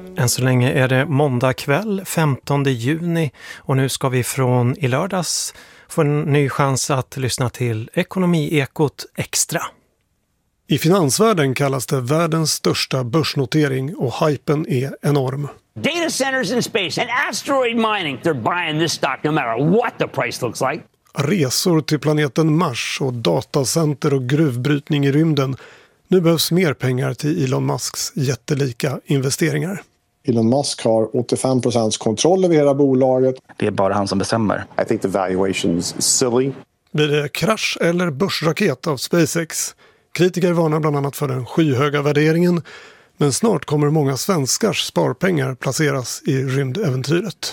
Än så länge är det måndag kväll 15 juni och nu ska vi från i lördags få en ny chans att lyssna till Ekonomiekot Extra. I finansvärlden kallas det världens största börsnotering och hypen är enorm. Data centers in space and asteroid mining. They're buying this stock no matter what the price looks like. Resor till planeten Mars och datacenter och gruvbrytning i rymden. Nu behövs mer pengar till Elon Musks jättelika investeringar. Elon Musk har 85% kontroll över hela bolaget. Det är bara han som bestämmer. I think the valuation's silly. Blir det krasch eller börsraket av SpaceX? Kritiker varnar bland annat för den skyhöga värderingen. Men snart kommer många svenskars sparpengar placeras i rymdäventyret.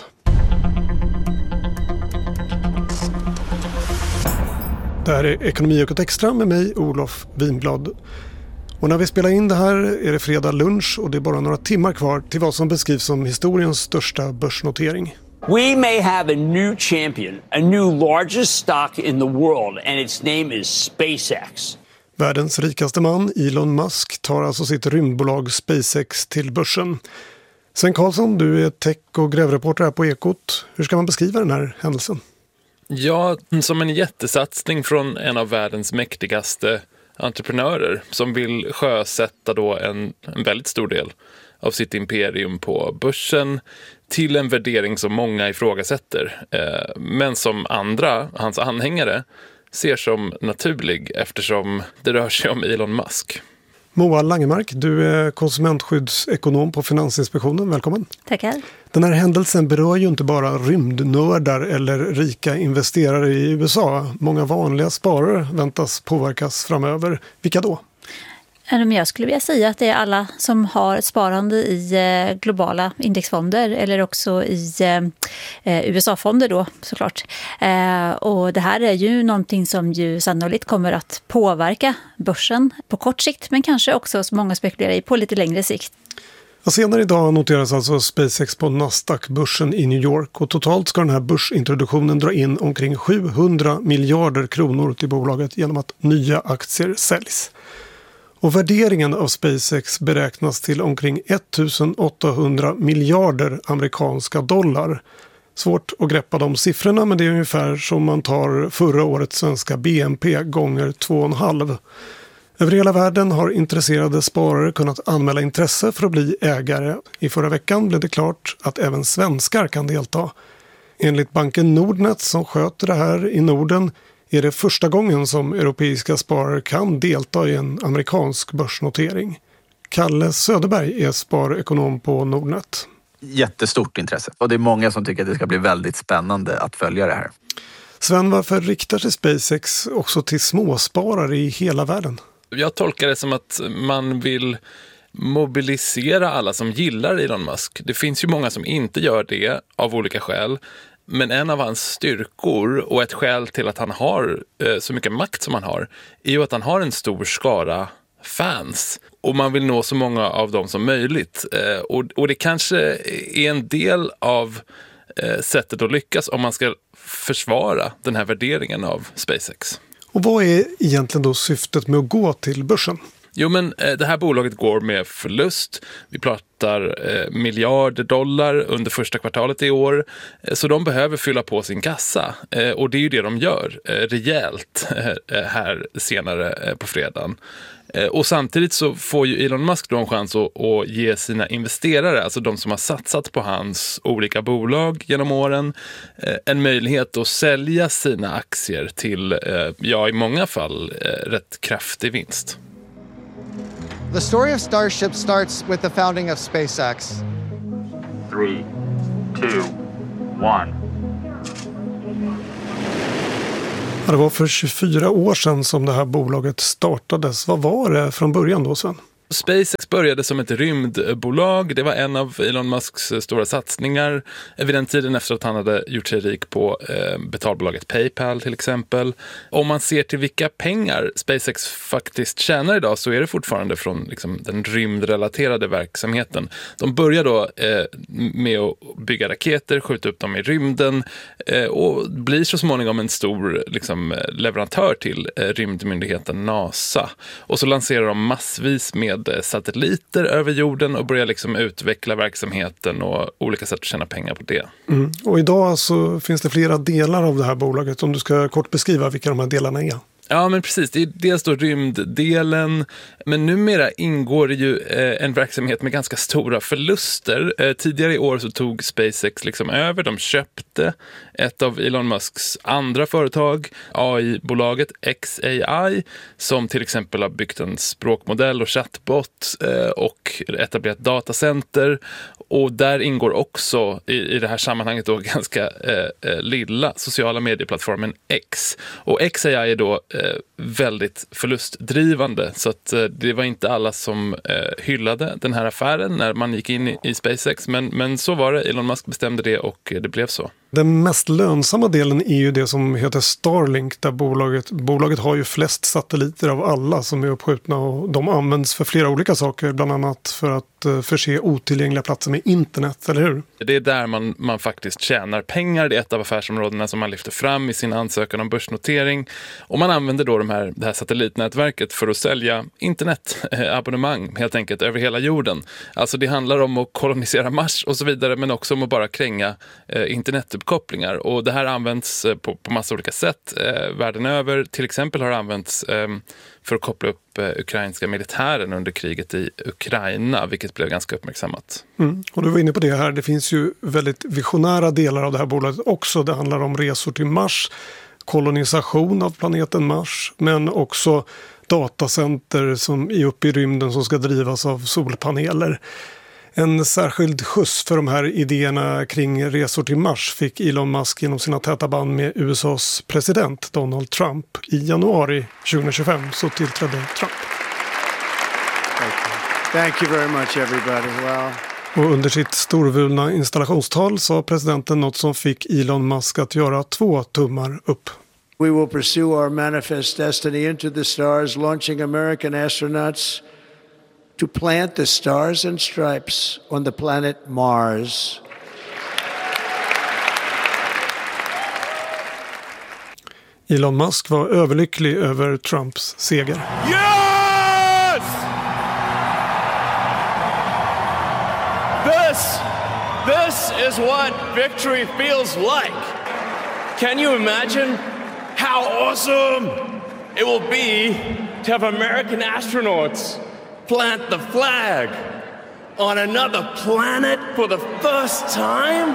Det här är Ekonomiekot Extra med mig, Olof Winblad. Och när vi spelar in det här är det fredag lunch och det är bara några timmar kvar till vad som beskrivs som historiens största börsnotering. We may have a new champion, a new largest stock in the world, and its name is SpaceX. Världens rikaste man, Elon Musk, tar alltså sitt rymdbolag SpaceX till börsen. Sven Karlsson, du är tech- och grävreporter här på Ekot. Hur ska man beskriva den här händelsen? Ja, som en jättesatsning från en av världens mäktigaste entreprenörer som vill sjösätta då en väldigt stor del av sitt imperium på börsen till en värdering som många ifrågasätter, men som andra, hans anhängare, ser som naturlig eftersom det rör sig om Elon Musk. Moa Langemark, du är konsumentskyddsekonom på Finansinspektionen. Välkommen. Tackar. Den här händelsen berör ju inte bara rymdnördar eller rika investerare i USA. Många vanliga sparare väntas påverkas framöver. Vilka då? Jag skulle vilja säga att det är alla som har sparande i globala indexfonder eller också i USA-fonder då såklart. Och det här är ju någonting som ju sannolikt kommer att påverka börsen på kort sikt men kanske också som många spekulerar i på lite längre sikt. Ja, senare idag noteras alltså SpaceX på Nasdaq-börsen i New York och totalt ska den här börsintroduktionen dra in omkring 700 miljarder kronor till bolaget genom att nya aktier säljs. Och värderingen av SpaceX beräknas till omkring 1800 miljarder amerikanska dollar. Svårt att greppa de siffrorna, men det är ungefär som man tar förra årets svenska BNP gånger 2,5. Över hela världen har intresserade sparare kunnat anmäla intresse för att bli ägare. I förra veckan blev det klart att även svenskar kan delta. Enligt banken Nordnet som sköter det här i Norden är det första gången som europeiska sparare kan delta i en amerikansk börsnotering. Kalle Söderberg är sparekonom på Nordnet. Jättestort intresse. Och det är många som tycker att det ska bli väldigt spännande att följa det här. Sven, varför riktar sig SpaceX också till småsparare i hela världen? Jag tolkar det som att man vill mobilisera alla som gillar Elon Musk. Det finns ju många som inte gör det av olika skäl. Men en av hans styrkor och ett skäl till att han har så mycket makt som han har är ju att han har en stor skara fans. Och man vill nå så många av dem som möjligt. Och det kanske är en del av sättet att lyckas om man ska försvara den här värderingen av SpaceX. Och vad är egentligen då syftet med att gå till börsen? Jo, men det här bolaget går med förlust. Vi pratar miljarder dollar under första kvartalet i år. Så de behöver fylla på sin kassa. Och det är ju det de gör rejält här senare på fredagen. Och samtidigt så får ju Elon Musk då en chans att ge sina investerare, alltså de som har satsat på hans olika bolag genom åren, en möjlighet att sälja sina aktier till, ja i många fall, rätt kraftig vinst. The story of Starship starts with the founding of SpaceX. 3, 2, 1. Ja, det var för 24 år sedan som det här bolaget startades. Vad var det från början då, Sven? SpaceX började som ett rymdbolag. Det var en av Elon Musks stora satsningar vid den tiden efter att han hade gjort sig rik på betalbolaget PayPal till exempel. Om man ser till vilka pengar SpaceX faktiskt tjänar idag så är det fortfarande från liksom, den rymdrelaterade verksamheten. De börjar då med att bygga raketer, skjuta upp dem i rymden och blir så småningom en stor liksom, leverantör till rymdmyndigheten NASA. Och så lanserar de massvis med med satelliter över jorden och börja liksom utveckla verksamheten och olika sätt att tjäna pengar på det. Och idag så finns det flera delar av det här bolaget. Om du ska kort beskriva vilka de här delarna är. Ja, men precis. Det är dels då rymddelen, men numera ingår det ju en verksamhet med ganska stora förluster. Tidigare i år så tog SpaceX liksom över. De köpte ett av Elon Musks andra företag, AI-bolaget XAI, som till exempel har byggt en språkmodell och chatbot och etablerat datacenter. Och där ingår också i det här sammanhanget då ganska lilla sociala medieplattformen X. Och XAI är då väldigt förlustdrivande, så att det var inte alla som hyllade den här affären när man gick in i SpaceX, men så var det. Elon Musk bestämde det och det blev så. Den mest lönsamma delen är ju det som heter Starlink, där bolaget har ju flest satelliter av alla som är uppskjutna, och de används för flera olika saker, bland annat för att förse otillgängliga platser med internet, eller hur? Det är där man faktiskt tjänar pengar. Det är ett av affärsområdena som man lyfter fram i sin ansökan om börsnotering, och man använder då det här satellitnätverket för att sälja internetabonnemang helt enkelt över hela jorden. Alltså det handlar om att kolonisera Mars och så vidare, men också om att bara kränga internetuppkopplingar, och det här används på massa olika sätt världen över. Till exempel har det använts för att koppla upp ukrainska militären under kriget i Ukraina, vilket blev ganska uppmärksammat. Och du var inne på det här, det finns ju väldigt visionära delar av det här bolaget också. Det handlar om resor till Mars, kolonisation av planeten Mars, men också datacenter som är uppe i rymden som ska drivas av solpaneler. En särskild skjuts för de här idéerna kring resor till Mars fick Elon Musk genom sina täta band med USAs president Donald Trump. I januari 2025 så tillträdde Trump. Thank you very much everybody. Well. Och under sitt storvulna installationstal sa presidenten något som fick Elon Musk att göra 2 tummar upp. We will pursue our manifest destiny into the stars, launching American astronauts to plant the stars and stripes on the planet Mars. Elon Musk var överlycklig över Trumps seger. Yes! This is what victory feels like. Can you imagine how awesome it will be to have American astronauts plant the flag on another planet for the first time?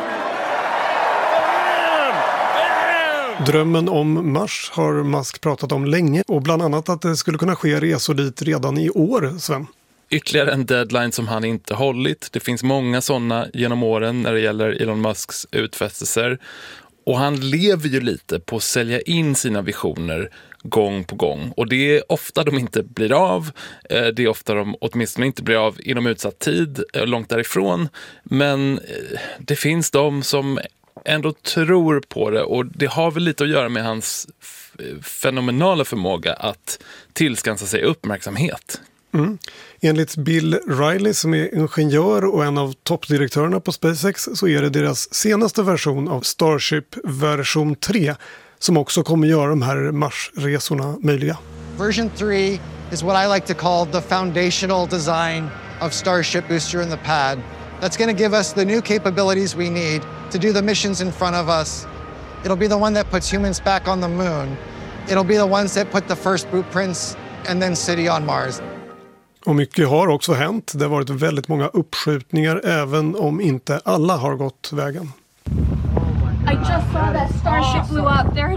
Drömmen om Mars har Musk pratat om länge, och bland annat att det skulle kunna ske resor dit redan i år, Sven. Ytterligare en deadline som han inte hållit. Det finns många sådana genom åren när det gäller Elon Musks utfästelser. Och han lever ju lite på att sälja in sina visioner gång på gång. Och det är ofta de inte blir av. Det är ofta de åtminstone inte blir av inom utsatt tid, långt därifrån. Men det finns de som ändå tror på det, och det har väl lite att göra med hans fenomenala förmåga att tillskansa sig uppmärksamhet. Enligt Bill Riley, som är ingenjör och en av toppdirektörerna på SpaceX, så är det deras senaste version av Starship version 3 som också kommer göra de här Mars-resorna möjliga. Version 3 is what I like to call the foundational design of Starship booster in the pad. That's going to give us the new capabilities we need to do the missions in front of us. It'll be the one that puts humans back on the moon. It'll be the ones that put the first blueprints and then city on Mars. Och mycket har också hänt. Det har varit väldigt många uppskjutningar, även om inte alla har gått vägen. I just saw that Starship blew up. There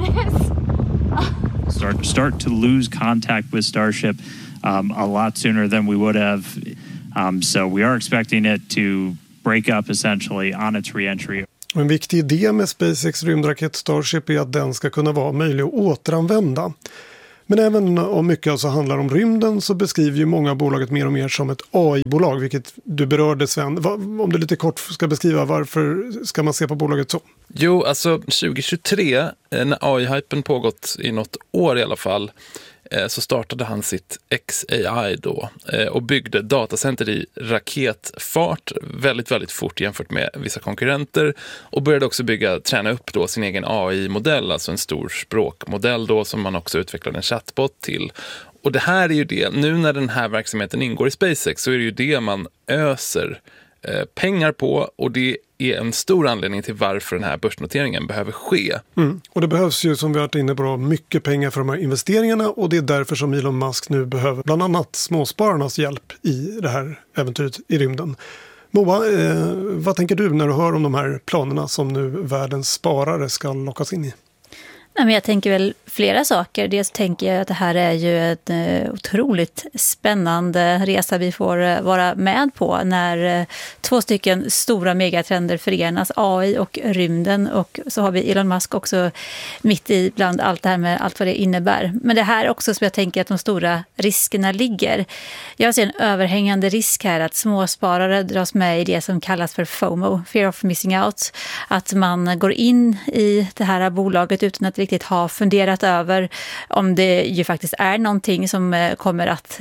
it is. Start to lose contact with Starship a lot sooner than we would have. So we are expecting it to break up essentially on its re-entry. En viktig idé med SpaceX rymdraket Starship är att den ska kunna vara möjlig att återanvända. Men även om mycket alltså handlar om rymden, så beskriver ju många bolaget mer och mer som ett AI-bolag, vilket du berörde, Sven. Om du lite kort ska beskriva, varför ska man se på bolaget så? Jo, alltså 2023, när AI-hypen pågått i något år i alla fall, så startade han sitt XAI då och byggde datacenter i raketfart väldigt, väldigt fort jämfört med vissa konkurrenter, och började också träna upp då sin egen AI-modell, alltså en stor språkmodell då som man också utvecklade en chatbot till. Och det här är ju det, nu när den här verksamheten ingår i SpaceX så är det ju det man öser pengar på, och det är en stor anledning till varför den här börsnoteringen behöver ske. Och det behövs ju, som vi har varit inne på, mycket pengar för de här investeringarna, och det är därför som Elon Musk nu behöver bland annat småspararnas hjälp i det här äventyret i rymden. Moa, vad tänker du när du hör om de här planerna som nu världens sparare ska lockas in i? Nej, men jag tänker väl flera saker. Dels tänker jag att det här är ju en otroligt spännande resa vi får vara med på när 2 stycken stora megatrender förenas, AI och rymden, och så har vi Elon Musk också mitt i bland allt det här med allt vad det innebär. Men det här också som jag tänker att de stora riskerna ligger. Jag ser en överhängande risk här att småsparare dras med i det som kallas för FOMO, Fear of Missing Out. Att man går in i det här bolaget utan att riktigt ha funderat över om det ju faktiskt är någonting som kommer att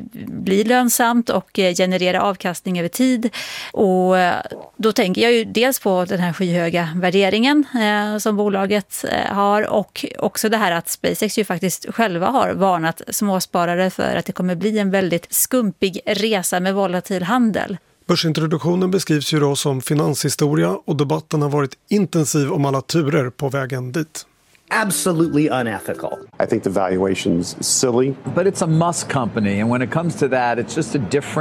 bli lönsamt och generera avkastning över tid. Och då tänker jag ju dels på den här skyhöga värderingen som bolaget har, och också det här att SpaceX ju faktiskt själva har varnat småsparare för att det kommer bli en väldigt skumpig resa med volatil handel. Börsintroduktionen beskrivs ju då som finanshistoria, och debatten har varit intensiv om alla turer på vägen dit. Absolutely unethical. I think the valuation's silly. But it's a Musk company, and when it comes to that, it's just a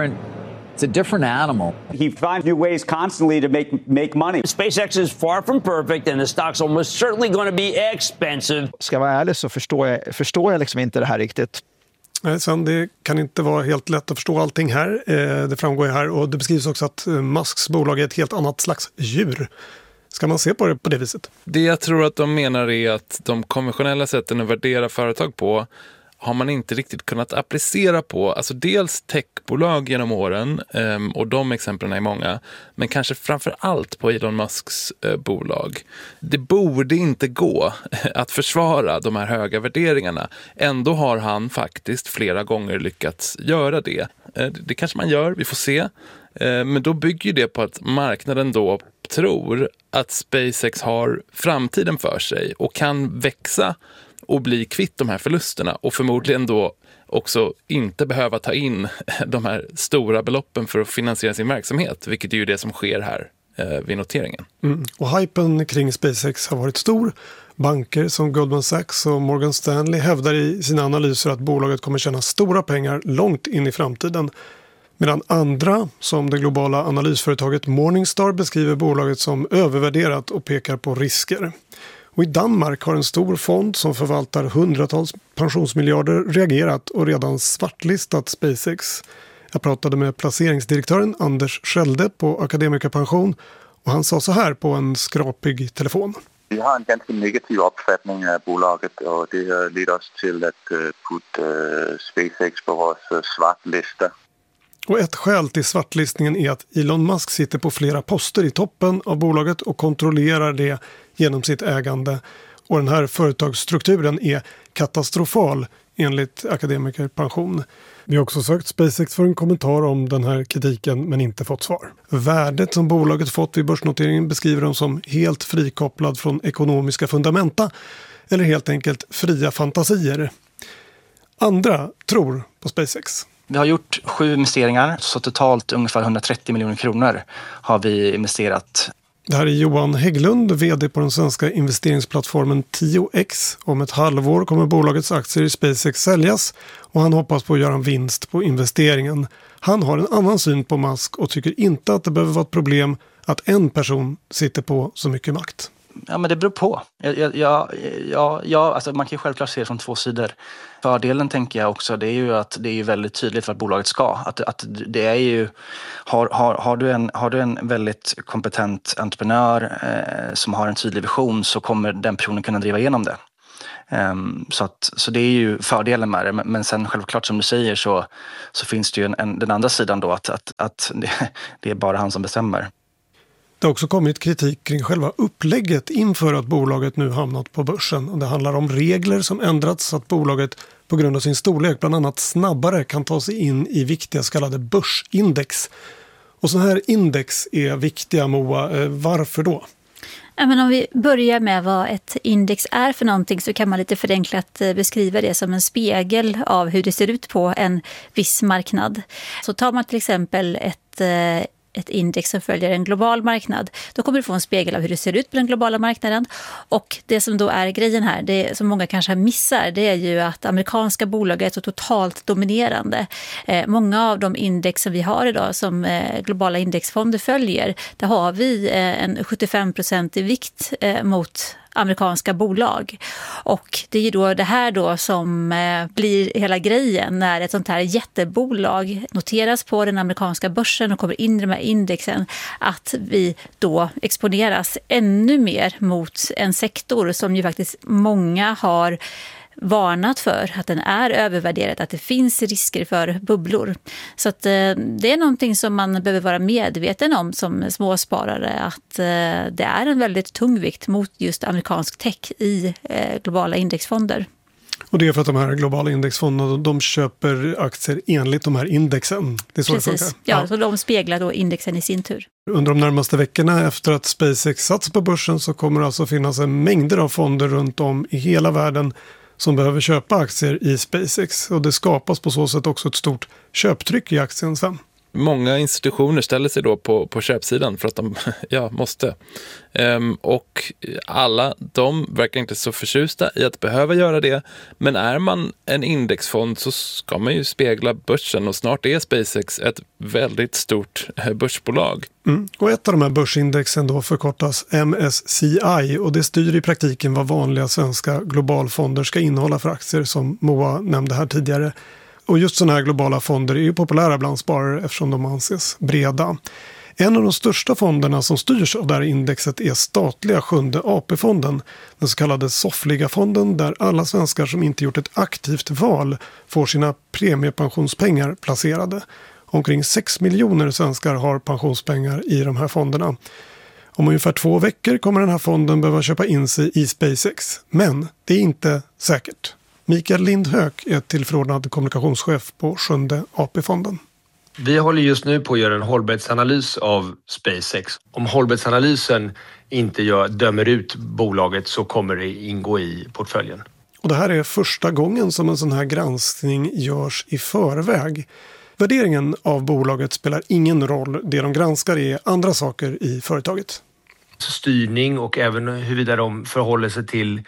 different animal. He finds new ways constantly to make money. SpaceX is far from perfect and the stock's almost certainly going to be expensive. Ska jag vara ärlig så förstår jag liksom inte det här riktigt. Nej, sen det kan inte vara helt lätt att förstå allting här. Det framgår ju här, och det beskrivs också att Musks bolag är ett helt annat slags djur. Ska man se på det på det viset? Det jag tror att de menar är att de konventionella sätten att värdera företag på har man inte riktigt kunnat applicera på, alltså dels techbolag genom åren, och de exemplen är många, men kanske framför allt på Elon Musks bolag. Det borde inte gå att försvara de här höga värderingarna. Ändå har han faktiskt flera gånger lyckats göra det. Det kanske man gör, vi får se. Men då bygger det på att marknaden då tror att SpaceX har framtiden för sig och kan växa och bli kvitt de här förlusterna, och förmodligen då också inte behöva ta in de här stora beloppen för att finansiera sin verksamhet, vilket är ju det som sker här vid noteringen. Och hypen kring SpaceX har varit stor. Banker som Goldman Sachs och Morgan Stanley hävdar i sina analyser att bolaget kommer tjäna stora pengar långt in i framtiden. Medan andra, som det globala analysföretaget Morningstar, beskriver bolaget som övervärderat och pekar på risker. Och i Danmark har en stor fond som förvaltar hundratals pensionsmiljarder reagerat och redan svartlistat SpaceX. Jag pratade med placeringsdirektören Anders Schelde på Akademikerpension, och han sa så här på en skrapig telefon. Vi har en ganska negativ uppfattning av bolaget, och det leder oss till att putta SpaceX på vår svartlista. Och ett skäl till svartlistningen är att Elon Musk sitter på flera poster i toppen av bolaget och kontrollerar det genom sitt ägande. Och den här företagsstrukturen är katastrofal enligt Akademikerpension. Vi har också sökt SpaceX för en kommentar om den här kritiken, men inte fått svar. Värdet som bolaget fått vid börsnoteringen beskriver de som helt frikopplad från ekonomiska fundamenta, eller helt enkelt fria fantasier. Andra tror på SpaceX. Vi har gjort 7 investeringar, så totalt ungefär 130 miljoner kronor har vi investerat. Det här är Johan Hägglund, vd på den svenska investeringsplattformen 10X. Om ett halvår kommer bolagets aktier i SpaceX säljas, och han hoppas på att göra en vinst på investeringen. Han har en annan syn på Musk och tycker inte att det behöver vara ett problem att en person sitter på så mycket makt. Ja, men det beror på. Alltså man kan ju självklart se det från 2 sidor. Fördelen tänker jag också, det är ju att det är väldigt tydligt vad bolaget ska. Att det är ju, har du en väldigt kompetent entreprenör som har en tydlig vision, så kommer den personen kunna driva igenom det. Så det är ju fördelen med det. Men sen självklart som du säger så finns det ju den andra sidan då, att det är bara han som bestämmer. Det har också kommit kritik kring själva upplägget inför att bolaget nu hamnat på börsen. Och det handlar om regler som ändrats så att bolaget på grund av sin storlek bland annat snabbare kan ta sig in i viktiga så kallade börsindex. Och så här index är viktiga, Moa. Varför då? Men om vi börjar med vad ett index är för någonting så kan man lite förenklat beskriva det som en spegel av hur det ser ut på en viss marknad. Så tar man till exempel ett index som följer en global marknad, då kommer du få en spegel av hur det ser ut på den globala marknaden. Och det som då är grejen här, det som många kanske missar, det är ju att amerikanska bolag är så totalt dominerande. Många av de index som vi har idag som globala indexfonder följer, där har vi en 75% i vikt mot amerikanska bolag. Och det är ju då det här då som blir hela grejen när ett sånt här jättebolag noteras på den amerikanska börsen och kommer in i de här indexen, att vi då exponeras ännu mer mot en sektor som ju faktiskt många har varnat för att den är övervärderad, att det finns risker för bubblor. Så att det är någonting som man behöver vara medveten om som småsparare, att det är en väldigt tung vikt mot just amerikansk tech i globala indexfonder. Och det är för att de här globala indexfonderna, de köper aktier enligt de här indexen. Det är så precis. Det funkar. Ja, så de speglar då indexen i sin tur. Under de närmaste veckorna efter att SpaceX satts på börsen så kommer det alltså finnas en mängder av fonder runt om i hela världen som behöver köpa aktier i SpaceX. Och det skapas på så sätt också ett stort köptryck i aktien sen. Många institutioner ställer sig då på köpsidan för att de måste. Och alla de verkar inte så förtjusta i att behöva göra det. Men är man en indexfond så ska man ju spegla börsen, och snart är SpaceX ett väldigt stort börsbolag. Och ett av de här börsindexen då förkortas MSCI, och det styr i praktiken vad vanliga svenska globalfonder ska innehålla för aktier, som Moa nämnde här tidigare. Och just sådana här globala fonder är ju populära bland sparare eftersom de anses breda. En av de största fonderna som styrs av det här indexet är statliga Sjunde AP-fonden, den så kallade Soffliga-fonden, där alla svenskar som inte gjort ett aktivt val får sina premiepensionspengar placerade. Omkring 6 miljoner svenskar har pensionspengar i de här fonderna. Om ungefär 2 veckor kommer den här fonden behöva köpa in sig i SpaceX, men det är inte säkert. Mikael Lindhök är tillförordnad kommunikationschef på Sjunde AP-fonden. Vi håller just nu på att göra en hållbarhetsanalys av SpaceX. Om hållbarhetsanalysen inte dömer ut bolaget så kommer det ingå i portföljen. Och det här är första gången som en sån här granskning görs i förväg. Värderingen av bolaget spelar ingen roll. Det de granskar är andra saker i företaget. Styrning och även huruvida de förhåller sig till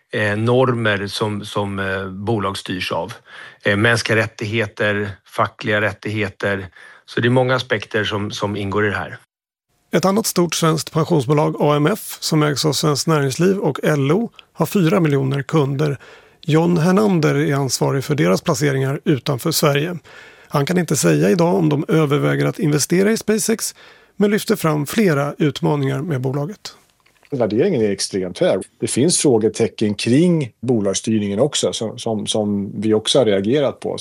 normer som bolag styrs av. Mänskliga rättigheter, fackliga rättigheter. Så det är många aspekter som ingår i det här. Ett annat stort svenskt pensionsbolag, AMF, som ägs av Svenskt Näringsliv och LO, har 4 miljoner kunder. John Hernander är ansvarig för deras placeringar utanför Sverige. Han kan inte säga idag om de överväger att investera i SpaceX, men lyfter fram flera utmaningar med bolaget. Värderingen är extremt hög. Det finns frågetecken kring bolagsstyrningen också som vi också har reagerat på.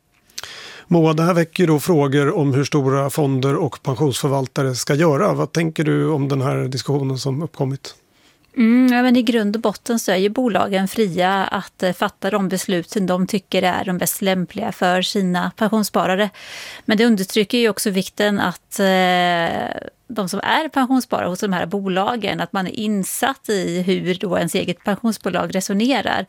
Moa, det här väcker då frågor om hur stora fonder och pensionsförvaltare ska göra. Vad tänker du om den här diskussionen som uppkommit? Men i grund och botten så är ju bolagen fria att fatta de besluten de tycker är de bäst lämpliga för sina pensionssparare. Men det understryker ju också vikten att de som är pensionssparare hos de här bolagen, att man är insatt i hur då ens eget pensionsbolag resonerar.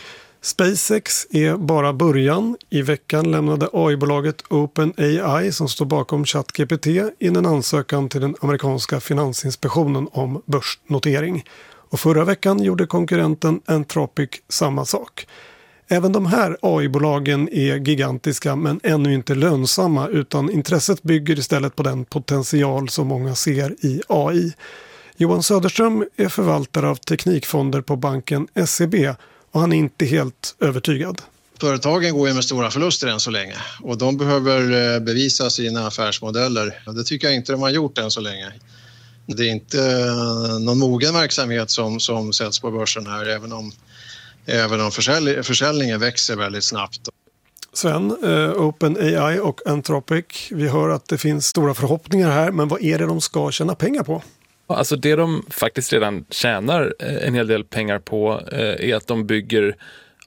SpaceX är bara början. I veckan lämnade AI-bolaget OpenAI, som står bakom ChatGPT, in en ansökan till den amerikanska finansinspektionen om börsnotering. Och förra veckan gjorde konkurrenten Anthropic samma sak. Även de här AI-bolagen är gigantiska men ännu inte lönsamma, utan intresset bygger istället på den potential som många ser i AI. Johan Söderström är förvaltare av teknikfonder på banken SEB, och han är inte helt övertygad. Företagen går ju med stora förluster än så länge, och de behöver bevisa sina affärsmodeller. Det tycker jag inte de har gjort än så länge. Det är inte någon mogen verksamhet som sätts på börsen här, även om försäljningen växer väldigt snabbt. Sven, OpenAI och Anthropic, vi hör att det finns stora förhoppningar här, men vad är det de ska tjäna pengar på? Alltså det de faktiskt redan tjänar en hel del pengar på är att de bygger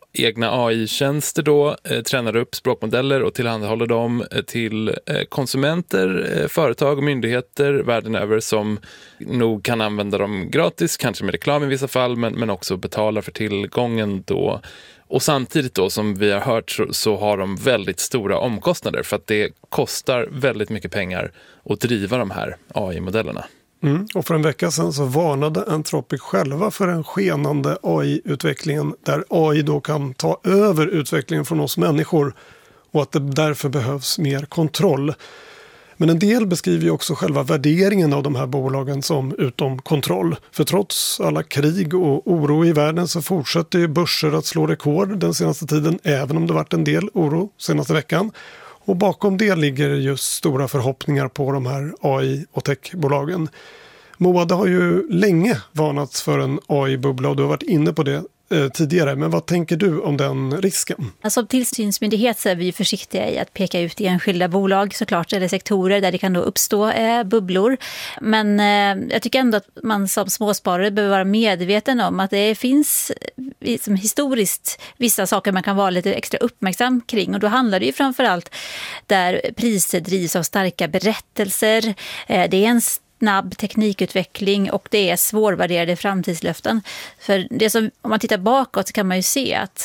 egna AI-tjänster då, tränar upp språkmodeller och tillhandahåller dem till konsumenter, företag och myndigheter världen över som nog kan använda dem gratis, kanske med reklam i vissa fall, men också betala för tillgången då. Och samtidigt då, som vi har hört, så har de väldigt stora omkostnader för att det kostar väldigt mycket pengar att driva de här AI-modellerna. Och för en vecka sedan så varnade Anthropic själva för en skenande AI-utvecklingen där AI då kan ta över utvecklingen från oss människor och att det därför behövs mer kontroll. Men en del beskriver ju också själva värderingen av de här bolagen som utom kontroll. För trots alla krig och oro i världen så fortsätter ju börser att slå rekord den senaste tiden, även om det varit en del oro senaste veckan. Och bakom det ligger just stora förhoppningar på de här AI- och techbolagen. Moa, det har ju länge varnats för en AI-bubbla och du har varit inne på det tidigare. Men vad tänker du om den risken? Som tillsynsmyndighet så är vi försiktiga i att peka ut enskilda bolag såklart, eller sektorer där det kan då uppstå bubblor. Men jag tycker ändå att man som småsparare behöver vara medveten om att det finns som historiskt vissa saker man kan vara lite extra uppmärksam kring. Och då handlar det ju framförallt där priser drivs av starka berättelser. Det är en snabb teknikutveckling och det är svårvärderade framtidslöften. För det som, om man tittar bakåt så kan man ju se att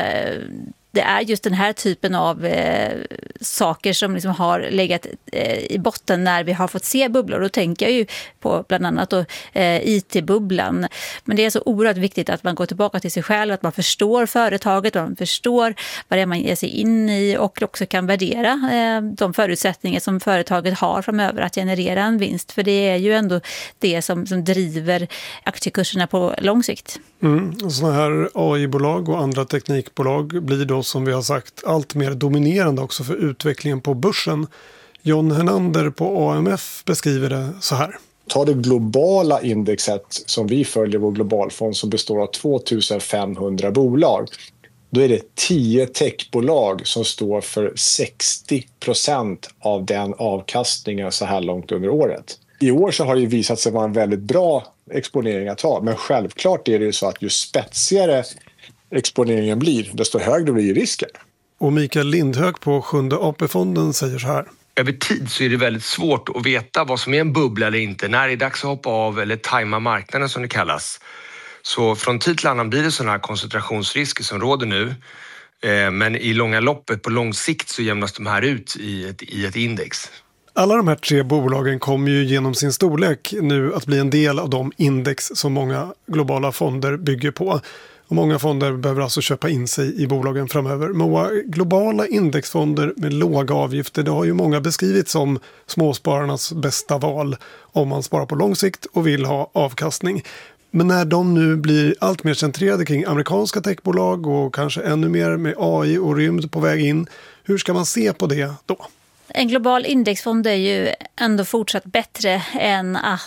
det är just den här typen av saker som liksom har legat i botten när vi har fått se bubblor. Då tänker jag ju på bland annat då, IT-bubblan. Men det är så oerhört viktigt att man går tillbaka till sig själv, att man förstår företaget, att man förstår vad det är man ger sig in i och också kan värdera de förutsättningar som företaget har framöver att generera en vinst. För det är ju ändå det som driver aktiekurserna på lång sikt. Sådana här AI-bolag och andra teknikbolag blir då som vi har sagt allt mer dominerande också för utvecklingen på börsen. John Hernander på AMF beskriver det så här. Ta det globala indexet som vi följer vår globalfond som består av 2500 bolag. Då är det 10 techbolag som står för 60% av den avkastningen så här långt under året. I år så har det visat sig vara en väldigt bra exponering att ha. Men självklart är det ju så att ju spetsigare exponeringen blir, desto högre blir risken. Och Mikael Lindhög på Sjunde AP-fonden säger så här. Över tid så är det väldigt svårt att veta vad som är en bubbla eller inte. När det är dags att hoppa av eller tajma marknaden som det kallas. Så från tid till annan blir det sådana här koncentrationsrisker som råder nu. Men i långa loppet, på lång sikt, så jämnas de här ut i ett index. Alla de här 3 bolagen kommer ju genom sin storlek nu att bli en del av de index som många globala fonder bygger på. Och många fonder behöver alltså köpa in sig i bolagen framöver. Moa, globala indexfonder med låga avgifter, det har ju många beskrivit som småspararnas bästa val om man sparar på lång sikt och vill ha avkastning. Men när de nu blir allt mer centrerade kring amerikanska techbolag och kanske ännu mer med AI och rymd på väg in, hur ska man se på det då? En global indexfond är ju ändå fortsatt bättre än att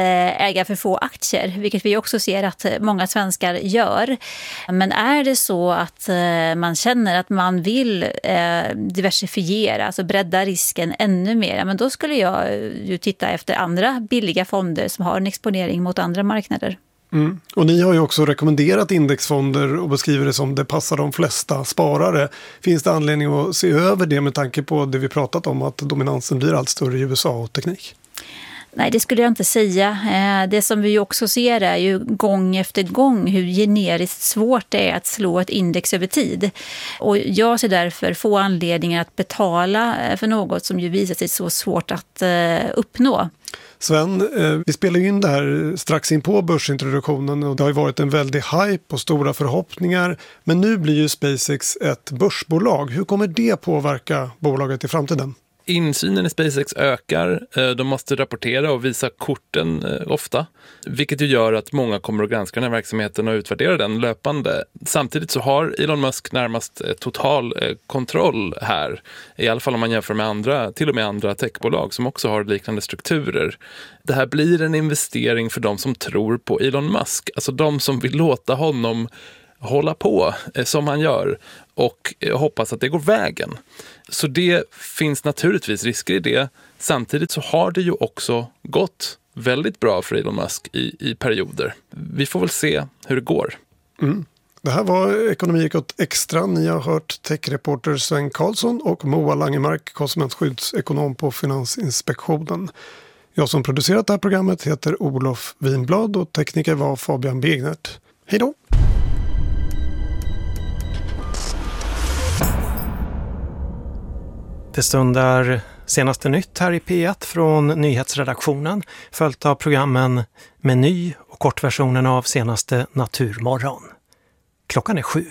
äga för få aktier, vilket vi också ser att många svenskar gör. Men är det så att man känner att man vill diversifiera, alltså bredda risken ännu mer, men då skulle jag ju titta efter andra billiga fonder som har en exponering mot andra marknader. Och ni har ju också rekommenderat indexfonder och beskriver det som det passar de flesta sparare. Finns det anledning att se över det med tanke på det vi pratat om, att dominansen blir allt större i USA och teknik? Nej, det skulle jag inte säga. Det som vi också ser är ju gång efter gång hur generiskt svårt det är att slå ett index över tid. Och jag ser därför få anledningar att betala för något som ju visar sig så svårt att uppnå. Sven, vi spelar in det här strax in på börsintroduktionen och det har ju varit en väldig hype och stora förhoppningar. Men nu blir ju SpaceX ett börsbolag. Hur kommer det påverka bolaget i framtiden? Insynen i SpaceX ökar, de måste rapportera och visa korten ofta, vilket ju gör att många kommer att granska den här verksamheten och utvärdera den löpande. Samtidigt så har Elon Musk närmast total kontroll här, i alla fall om man jämför med andra, till och med andra techbolag som också har liknande strukturer. Det här blir en investering för de som tror på Elon Musk, alltså de som vill låta honom hålla på som han gör och hoppas att det går vägen. Så det finns naturligtvis risker i det. Samtidigt så har det ju också gått väldigt bra för Elon Musk i perioder. Vi får väl se hur det går. Det här var Ekonomiekot Extra. Ni har hört techreporter Sven Karlsson och Moa Langemark, konsumentskyddsekonom på Finansinspektionen. Jag som producerat det här programmet heter Olof Winblad och tekniker var Fabian Begnert. Hej då! Det stundar senaste nytt här i P1 från nyhetsredaktionen, följt av programmen Meny och kortversionen av senaste Naturmorgon. Klockan är 7.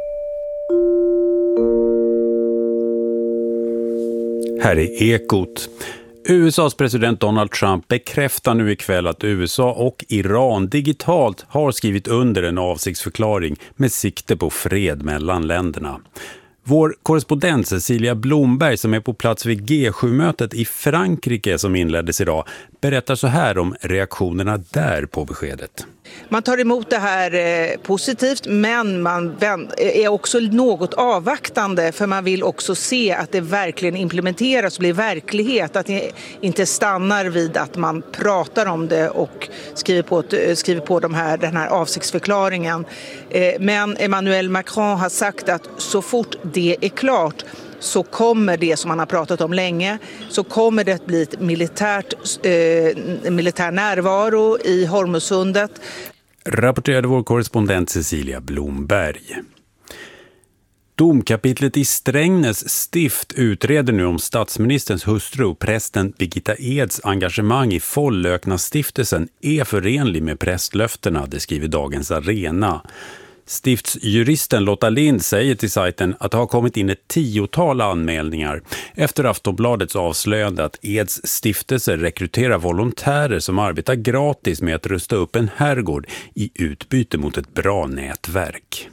Här är Ekot. USAs president Donald Trump bekräftar nu ikväll att USA och Iran digitalt har skrivit under en avsiktsförklaring med sikte på fred mellan länderna. Vår korrespondent Cecilia Blomberg, som är på plats vid G7-mötet i Frankrike som inleddes idag, berättar så här om reaktionerna där på beskedet. Man tar emot det här positivt, men man är också något avvaktande, för man vill också se att det verkligen implementeras och blir verklighet. Att det inte stannar vid att man pratar om det och skriver på den här avsiktsförklaringen. Men Emmanuel Macron har sagt att så fort det är klart så kommer det som man har pratat om länge, så kommer det att bli ett militär närvaro i Hormuzsundet. Rapporterade vår korrespondent Cecilia Blomberg. Domkapitlet i Strängnäs stift utreder nu om statsministerns hustru och prästen Birgitta Eds engagemang i Follökna-stiftelsen är förenlig med prästlöftena, det skriver Dagens Arena. Stiftsjuristen Lotta Lind säger till sajten att det har kommit in ett 10-tal anmälningar efter Aftonbladets avslöjande att Eds stiftelse rekryterar volontärer som arbetar gratis med att rusta upp en herrgård i utbyte mot ett bra nätverk.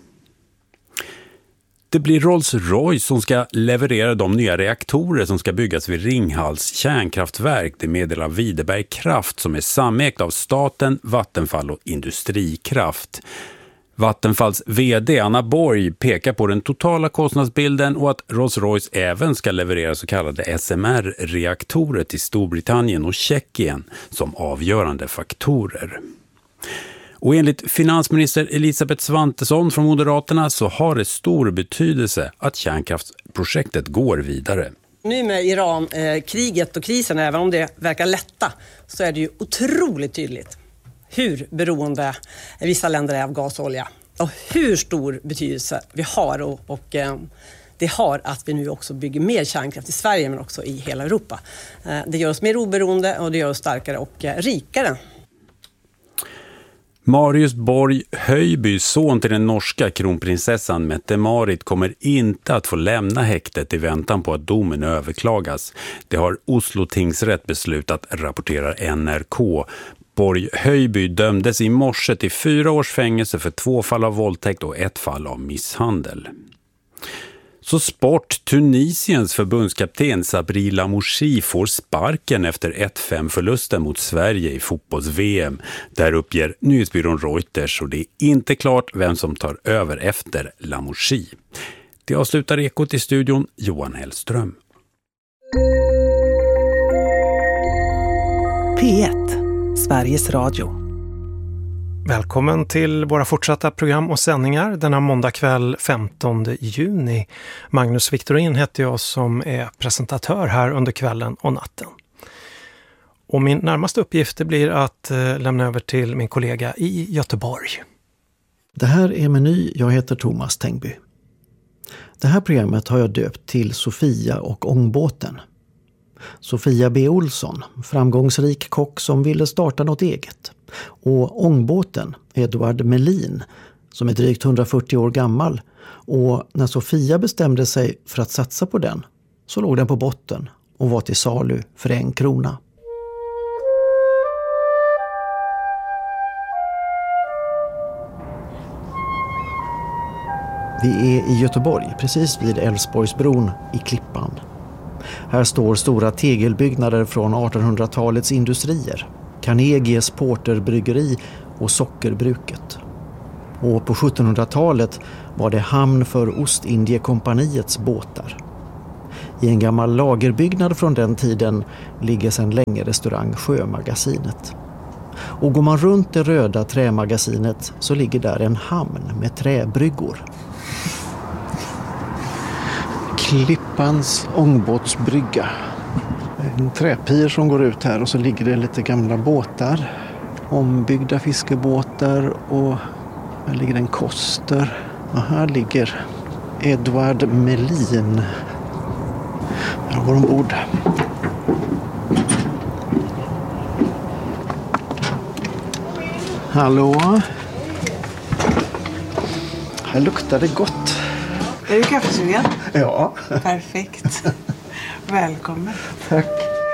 Det blir Rolls-Royce som ska leverera de nya reaktorer som ska byggas vid Ringhals kärnkraftverk. Det meddelar Videberg Kraft som är samägt av staten, Vattenfall och Industrikraft. Vattenfalls vd Anna Borg pekar på den totala kostnadsbilden och att Rolls-Royce även ska leverera så kallade SMR-reaktorer till Storbritannien och Tjeckien som avgörande faktorer. Och enligt finansminister Elisabeth Svantesson från Moderaterna så har det stor betydelse att kärnkraftsprojektet går vidare. Nu med Iran, kriget och krisen, även om det verkar lätta, så är det ju otroligt tydligt hur beroende vissa länder är av gas och olja och hur stor betydelse vi har och det har att vi nu också bygger mer kärnkraft i Sverige men också i hela Europa. Det gör oss mer oberoende och det gör oss starkare och rikare. Marius Borg Höjby, son till den norska kronprinsessan Mette-Marit, kommer inte att få lämna häktet i väntan på att domen överklagas. Det har Oslo tingsrätt beslutat, rapporterar NRK. Borg Höjby dömdes i morse till 4 års fängelse för 2 fall av våldtäkt och 1 fall av misshandel. Så sport. Tunisiens förbundskapten Sabri Lamouchi får sparken efter 1-5-förlusten mot Sverige i fotbolls-VM. Där uppger nyhetsbyrån Reuters, och det är inte klart vem som tar över efter Lamouchi. Det avslutar Ekot i studion, Johan Hellström. P1, Sveriges Radio. Välkommen till våra fortsatta program och sändningar denna måndag kväll 15 juni. Magnus Victorin heter jag som är presentatör här under kvällen och natten. Och min närmaste uppgift blir att lämna över till min kollega i Göteborg. Det här är Meny, jag heter Thomas Tengby. Det här programmet har jag döpt till Sofia och ångbåten. Sofia B. Olsson, framgångsrik kock som ville starta något eget. Och ångbåten, Edvard Melin, som är drygt 140 år gammal. Och när Sofia bestämde sig för att satsa på den så låg den på botten och var till salu för 1 krona. Vi är i Göteborg, precis vid Älvsborgsbron i Klippan. Här står stora tegelbyggnader från 1800-talets industrier. Carnegies porterbryggeri och sockerbruket. Och på 1700-talet var det hamn för Ostindiekompaniets båtar. I en gammal lagerbyggnad från den tiden ligger sedan länge restaurang Sjömagasinet. Och går man runt det röda trämagasinet så ligger där en hamn med träbryggor. Klippans ångbåtsbrygga. En träpir som går ut här och så ligger det lite gamla båtar. Ombyggda fiskebåtar och här ligger en Koster. Och här ligger Edward Melin. Jag går ombord. Hallå? Här luktar det gott. Är du kaffesugen? Ja. Perfekt. Välkommen. Tack.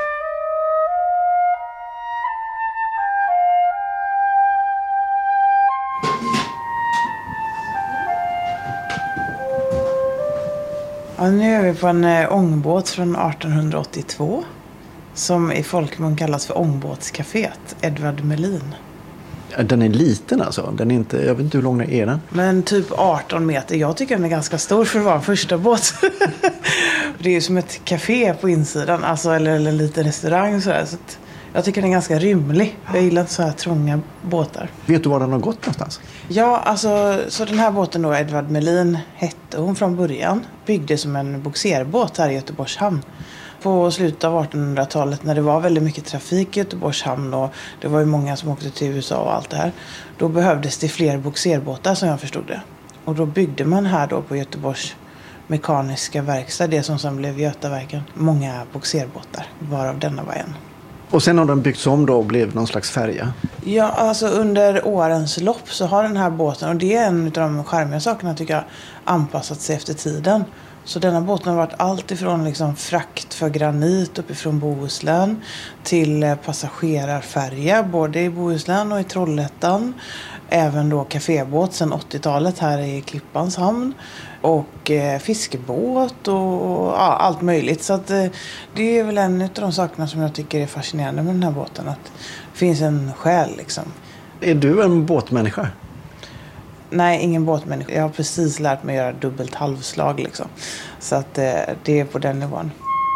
Ja, nu är vi på en ångbåt från 1882 som i folkmun kallas för ångbåtscaféet, Edward Melin. Den är liten alltså. Den är inte, jag vet inte hur lång är den. Men typ 18 meter. Jag tycker den är ganska stor för att vara en första båt. Det är ju som ett café på insidan. Alltså, eller en liten restaurang. Så att jag tycker den är ganska rymlig. Jag gillar inte så här trånga båtar. Vet du var den har gått någonstans? Ja, alltså så den här båten då, Edward Melin, hette hon från början. Byggdes som en bogserbåt här i Göteborgs hamn. På slutet av 1800-talet när det var väldigt mycket trafik i Göteborgs hamn och det var ju många som åkte till USA och allt det här. Då behövdes det fler bogserbåtar som jag förstod det. Och då byggde man här då på Göteborgs mekaniska verkstad, det som blev Götaverken, många bogserbåtar, varav denna var en. Och sen har den byggts om då och blev någon slags färja? Ja, alltså under årens lopp så har den här båten, och det är en av de charmiga sakerna tycker jag, anpassat sig efter tiden. Så denna båten har varit allt ifrån liksom frakt för granit uppifrån Bohuslän till passagerarfärja både i Bohuslän och i Trollhättan. Även då kafébåt sedan 80-talet här i Klippans hamn. Och fiskebåt och ja, allt möjligt. Så att, det är väl en av de sakerna som jag tycker är fascinerande med den här båten. Att det finns en själ liksom. Är du en båtmänniska? Nej, ingen båtmänniska. Jag har precis lärt mig göra dubbelt halvslag liksom. Så att det är på den nivån.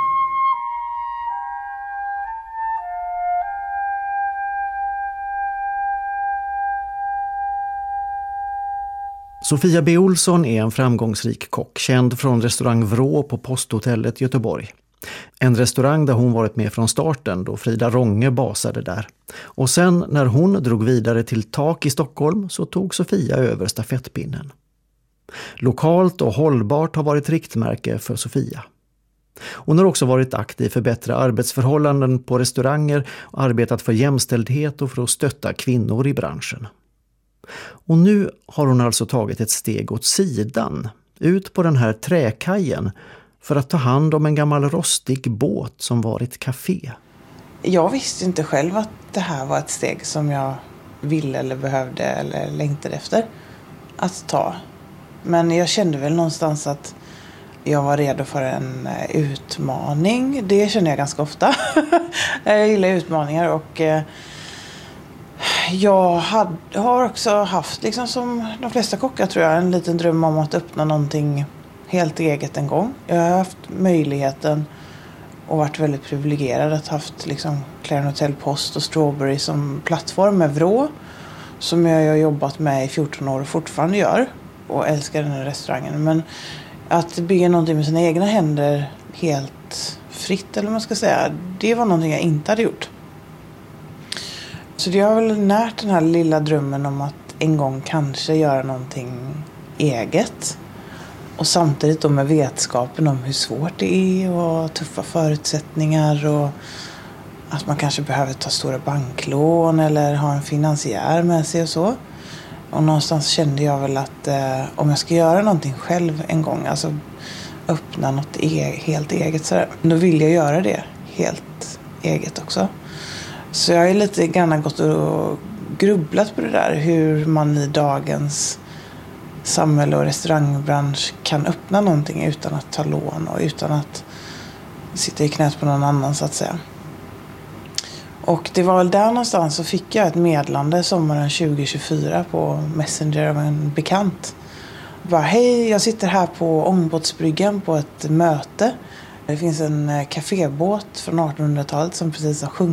Sofia B. Olsson är en framgångsrik kock, känd från restaurang Vrå på Posthotellet Göteborg. En restaurang där hon varit med från starten då Frida Ronge basade där. Och sen när hon drog vidare till Tak i Stockholm så tog Sofia över stafettpinnen. Lokalt och hållbart har varit riktmärke för Sofia. Hon har också varit aktiv för bättre arbetsförhållanden på restauranger och arbetat för jämställdhet och för att stötta kvinnor i branschen. Och nu har hon alltså tagit ett steg åt sidan, ut på den här träkajen för att ta hand om en gammal rostig båt som var ett café. Jag visste inte själv att det här var ett steg som jag ville eller behövde eller längtade efter att ta. Men jag kände väl någonstans att jag var redo för en utmaning. Det känner jag ganska ofta. Jag gillar utmaningar och jag har också haft, liksom som de flesta kockar tror jag, en liten dröm om att öppna någonting helt eget en gång. Jag har haft möjligheten och varit väldigt privilegierad att ha haft liksom Clarion Hotel Post och Strawberry som plattform med Vrå som jag har jobbat med i 14 år och fortfarande gör och älskar den här restaurangen. Men att bygga någonting med sina egna händer helt fritt eller vad man ska säga, det var någonting jag inte hade gjort. Så det har väl närt den här lilla drömmen om att en gång kanske göra någonting eget. Och samtidigt då med vetskapen om hur svårt det är och tuffa förutsättningar och att man kanske behöver ta stora banklån eller ha en finansiär med sig och så. Och någonstans kände jag väl att om jag ska göra någonting själv en gång, alltså öppna något helt eget så där, då vill jag göra det helt eget också. Så jag har lite grann gått och grubblat på det där, hur man i dagens samhälle och restaurangbransch kan öppna någonting utan att ta lån och utan att sitta i knät på någon annan så att säga. Och det var väl där någonstans så fick jag ett meddelande sommaren 2024 på Messenger av en bekant. Bara, hej, jag sitter här på ångbåtsbryggan på ett möte. Det finns en kafébåt från 1800-talet som precis har sjunkit.